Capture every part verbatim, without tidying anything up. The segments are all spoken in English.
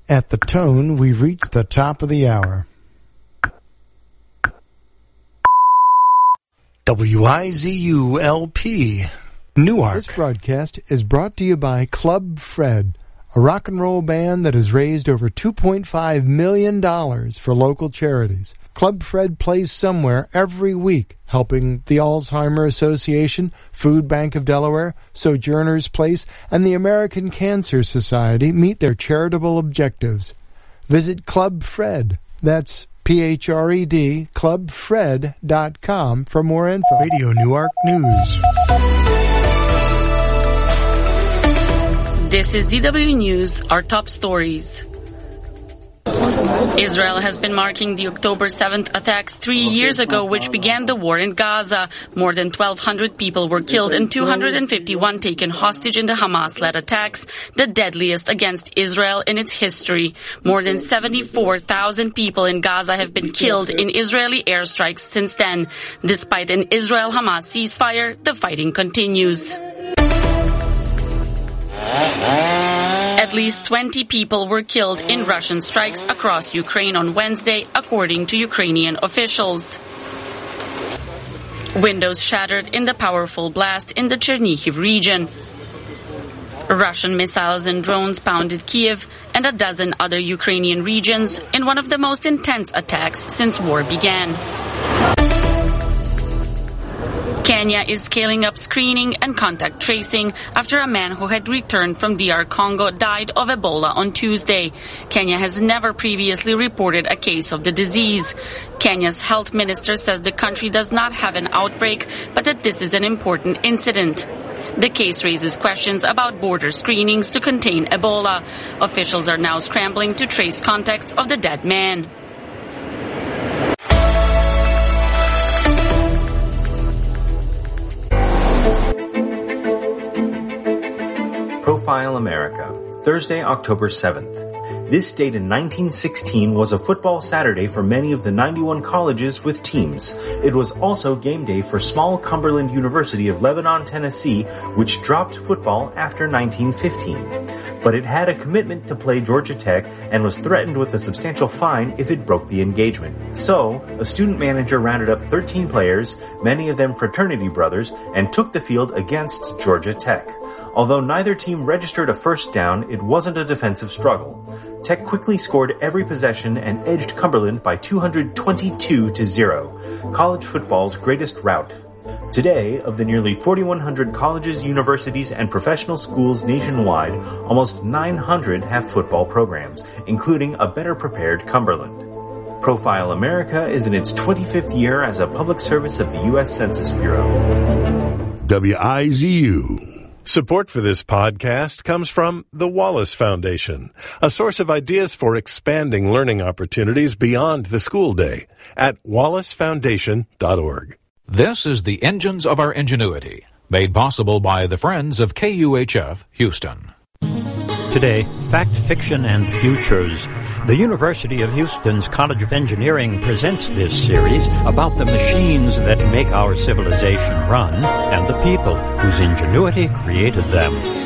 At the tone, we've reached the top of the hour. W I Z U L P, Newark. This broadcast is brought to you by Club Fred, a rock and roll band that has raised over two point five million dollars for local charities. Club Fred plays somewhere every week, helping the Alzheimer Association, Food Bank of Delaware, Sojourner's Place, and the American Cancer Society meet their charitable objectives. Visit Club Fred. That's P H R E D, club fred dot com for more info. Radio Newark News. This is D W News, our top stories. Israel has been marking the October seventh attacks three years ago, which began the war in Gaza. More than twelve hundred people were killed and two hundred fifty-one taken hostage in the Hamas-led attacks, the deadliest against Israel in its history. More than seventy-four thousand people in Gaza have been killed in Israeli airstrikes since then. Despite an Israel-Hamas ceasefire, the fighting continues. At least twenty people were killed in Russian strikes across Ukraine on Wednesday, according to Ukrainian officials. Windows shattered in the powerful blast in the Chernihiv region. Russian missiles and drones pounded Kiev and a dozen other Ukrainian regions in one of the most intense attacks since war began. Kenya is scaling up screening and contact tracing after a man who had returned from D R Congo died of Ebola on Tuesday. Kenya has never previously reported a case of the disease. Kenya's health minister says the country does not have an outbreak, but that this is an important incident. The case raises questions about border screenings to contain Ebola. Officials are now scrambling to trace contacts of the dead man. Profile America, Thursday, October seventh. This date in nineteen sixteen was a football Saturday for many of the ninety-one colleges with teams. It was also game day for small Cumberland University of Lebanon, Tennessee, which dropped football after nineteen fifteen. But it had a commitment to play Georgia Tech and was threatened with a substantial fine if it broke the engagement. So, a student manager rounded up thirteen players, many of them fraternity brothers, and took the field against Georgia Tech. Although neither team registered a first down, it wasn't a defensive struggle. Tech quickly scored every possession and edged Cumberland by two hundred twenty-two to zero, college football's greatest rout. Today, of the nearly forty-one hundred colleges, universities, and professional schools nationwide, almost nine hundred have football programs, including a better-prepared Cumberland. Profile America is in its twenty-fifth year as a public service of the U S Census Bureau. W I Z U. Support for this podcast comes from the Wallace Foundation, a source of ideas for expanding learning opportunities beyond the school day at wallace foundation dot org. This is the Engines of Our Ingenuity, made possible by the Friends of K U H F Houston. Today, Fact, Fiction, and Futures. The University of Houston's College of Engineering presents this series about the machines that make our civilization run and the people whose ingenuity created them.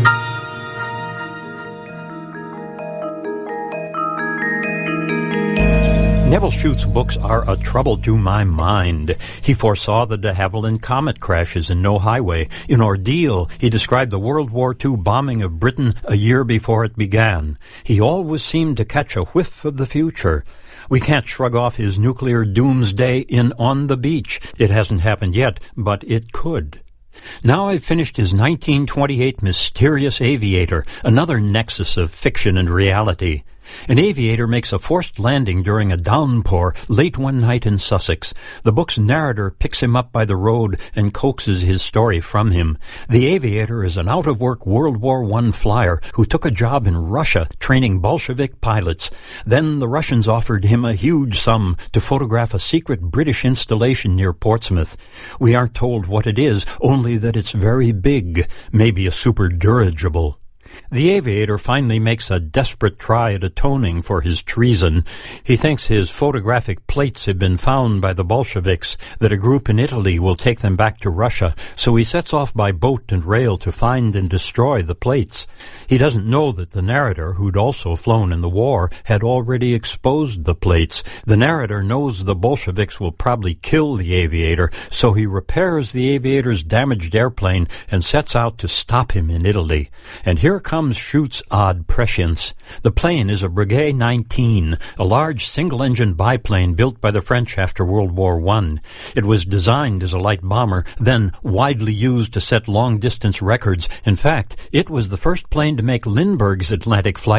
Nevil Shute's books are a trouble to my mind. He foresaw the de Havilland Comet crashes in No Highway. In Ordeal, he described the World War Two bombing of Britain a year before it began. He always seemed to catch a whiff of the future. We can't shrug off his nuclear doomsday in On the Beach. It hasn't happened yet, but it could. Now I've finished his nineteen twenty-eight Mysterious Aviator, another nexus of fiction and reality. An aviator makes a forced landing during a downpour late one night in Sussex. The book's narrator picks him up by the road and coaxes his story from him. The aviator is an out-of-work World War One flyer who took a job in Russia training Bolshevik pilots. Then the Russians offered him a huge sum to photograph a secret British installation near Portsmouth. We aren't told what it is, only that it's very big, maybe a super dirigible. The aviator finally makes a desperate try at atoning for his treason. He thinks his photographic plates have been found by the Bolsheviks, that a group in Italy will take them back to Russia, so he sets off by boat and rail to find and destroy the plates. He doesn't know that the narrator, who'd also flown in the war, had already exposed the plates. The narrator knows the Bolsheviks will probably kill the aviator, so he repairs the aviator's damaged airplane and sets out to stop him in Italy. And here comes Schutz's odd prescience. The plane is a Breguet nineteen, a large single-engine biplane built by the French after World War One. It was designed as a light bomber, then widely used to set long-distance records. In fact, it was the first plane to make Lindbergh's Atlantic flight